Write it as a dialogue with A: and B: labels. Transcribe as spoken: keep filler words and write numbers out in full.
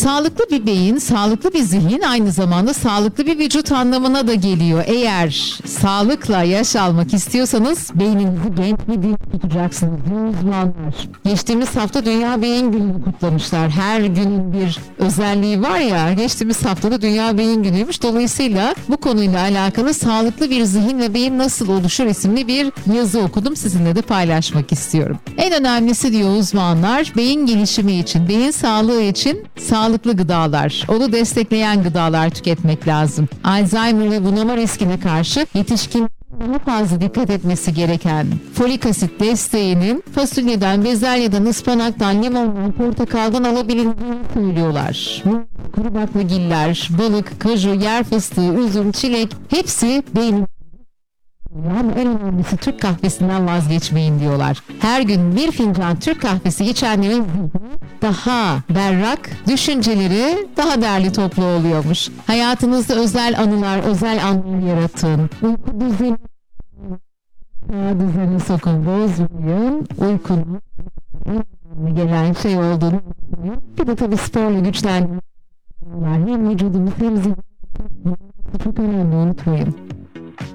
A: Sağlıklı bir beyin, sağlıklı bir zihin aynı zamanda sağlıklı bir vücut anlamına da geliyor. Eğer sağlıkla yaş almak istiyorsanız beyninizi genç ve dinç tutacaksınız. Uzmanlar. Geçtiğimiz hafta Dünya Beyin Günü'nü kutlamışlar. Her günün bir özelliği var ya, geçtiğimiz haftada Dünya Beyin Günü'ymüş. Dolayısıyla bu konuyla alakalı sağlıklı bir zihin ve beyin nasıl oluşur isimli bir yazı okudum. Sizinle de paylaşmak istiyorum. En önemlisi diyor uzmanlar, beyin gelişimi için, beyin sağlığı için sağlıklı gıdalar, onu destekleyen gıdalar tüketmek lazım. Alzheimer ve bunama riskine karşı yetişkin daha fazla dikkat etmesi gereken folik asit desteğinin fasulyeden, bezelyeden, ıspanaktan, limondan, portakaldan alabildiğini söylüyorlar. Kuru baklagiller, balık, kaju, yer fıstığı, üzüm, çilek hepsi beynin. Ama en önemlisi Türk kahvesinden vazgeçmeyin diyorlar. Her gün bir fincan Türk kahvesi içenlerin daha berrak, düşünceleri daha derli toplu oluyormuş. Hayatınızda özel anılar, özel anlar yaratın. Uyku düzeni, düzeni sokun, bozmayın. Uykunun en gelen şey olduğunu unutmayın. Bir de tabii sporla güçlendirmeler. Hem vücudumuz hem zihnimiz çok önemli, unutmayın.